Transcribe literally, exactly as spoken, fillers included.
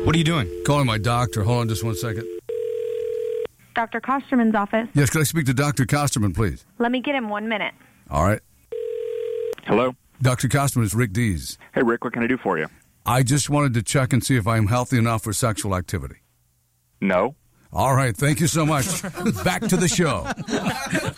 What are you doing? Calling my doctor. Hold on just one second. Doctor Kosterman's office. Yes, could I speak to Doctor Kosterman, please? Let me get him one minute. All right. Hello? Doctor Kosterman, it's Rick Dees. Hey, Rick, what can I do for you? I just wanted to check and see if I'm healthy enough for sexual activity. No. All right, thank you so much. Back to the show.